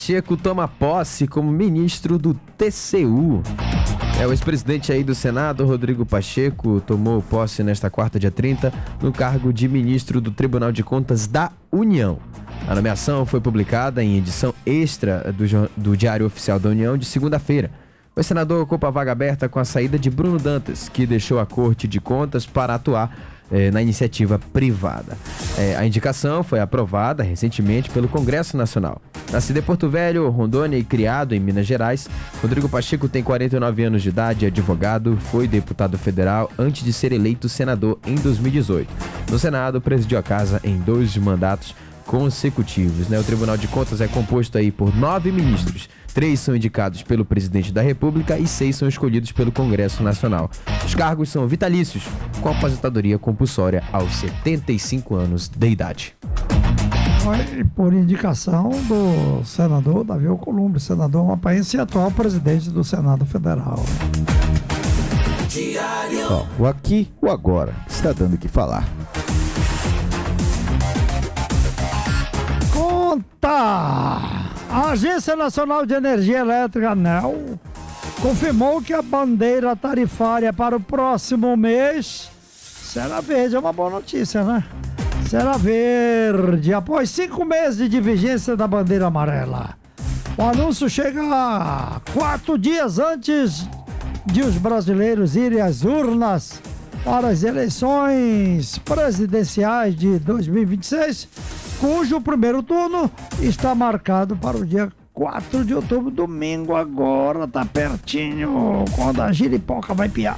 Pacheco toma posse como ministro do TCU. O ex-presidente aí do Senado, Rodrigo Pacheco, tomou posse nesta quarta, dia 30, no cargo de ministro do Tribunal de Contas da União. A nomeação foi publicada em edição extra do Diário Oficial da União de segunda-feira. O senador ocupa a vaga aberta com a saída de Bruno Dantas, que deixou a Corte de Contas para atuar na iniciativa privada. A indicação foi aprovada recentemente pelo Congresso Nacional. Nascido em Porto Velho, Rondônia e criado em Minas Gerais, Rodrigo Pacheco tem 49 anos de idade, é advogado, foi deputado federal antes de ser eleito senador em 2018. No Senado, presidiu a casa em 2 mandatos consecutivos. O Tribunal de Contas é composto aí por 9 ministros. 3 são indicados pelo presidente da República e 6 são escolhidos pelo Congresso Nacional. Os cargos são vitalícios, com aposentadoria compulsória aos 75 anos de idade. Foi por indicação do senador Davi Alcolumbre, senador amapaense e atual presidente do Senado Federal. O aqui, o agora, está dando o que falar. Conta! A Agência Nacional de Energia Elétrica, ANEEL, confirmou que a bandeira tarifária para o próximo mês será verde. É uma boa notícia, né? Será verde após 5 meses de vigência da bandeira amarela. O anúncio chega 4 dias antes de os brasileiros irem às urnas para as eleições presidenciais de 2026, cujo primeiro turno está marcado para o dia 4 de outubro, domingo agora, tá pertinho, quando a giripoca vai piar.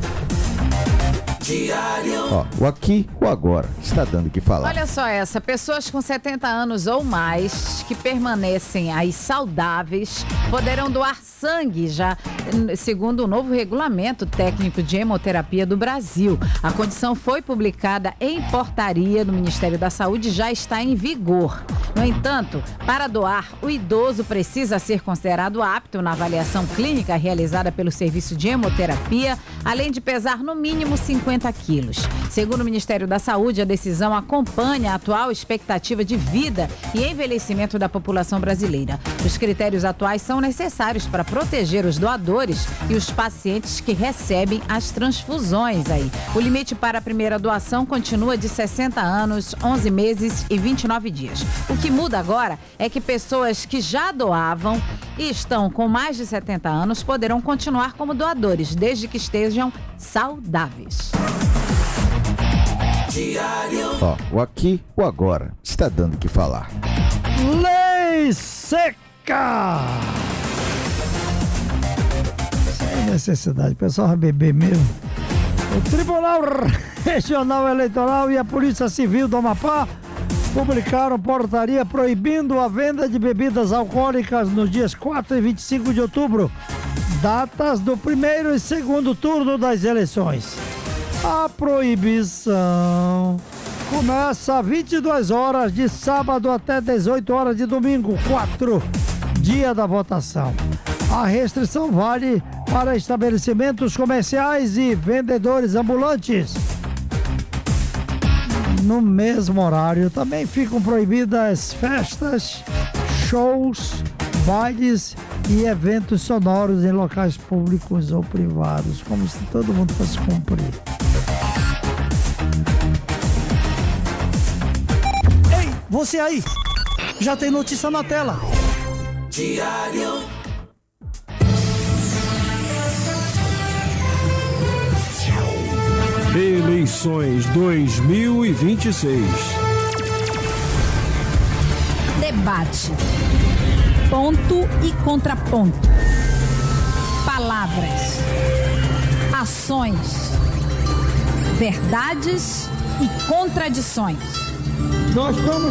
O aqui, o agora, está dando o que falar. Olha só essa, pessoas com 70 anos ou mais que permanecem aí saudáveis poderão doar sangue já, segundo o novo regulamento técnico de hemoterapia do Brasil. A condição foi publicada em portaria do Ministério da Saúde e já está em vigor. No entanto, para doar, o idoso precisa ser considerado apto na avaliação clínica realizada pelo serviço de hemoterapia, além de pesar no mínimo 50 quilos. Segundo o Ministério da Saúde, a decisão acompanha a atual expectativa de vida e envelhecimento da população brasileira. Os critérios atuais são necessários para proteger os doadores e os pacientes que recebem as transfusões aí. O limite para a primeira doação continua de 60 anos, 11 meses e 29 dias. O que muda agora é que pessoas que já doavam e estão com mais de 70 anos poderão continuar como doadores, desde que estejam saudáveis. O aqui, o agora, está dando o que falar. Lei seca! Sem necessidade, o pessoal vai beber mesmo. O Tribunal Regional Eleitoral e a Polícia Civil do Amapá publicaram portaria proibindo a venda de bebidas alcoólicas nos dias 4 e 25 de outubro, datas do primeiro e segundo turno das eleições. A proibição começa às 22 horas de sábado até 18 horas de domingo, 4, dia da votação. A restrição vale para estabelecimentos comerciais e vendedores ambulantes. No mesmo horário também ficam proibidas festas, shows, bailes e eventos sonoros em locais públicos ou privados, como se todo mundo fosse cumprir. Ei, você aí! Já tem notícia na tela. Diário. Eleições 2026. Debate. Ponto e contraponto. Palavras. Ações. Verdades e contradições. Nós estamos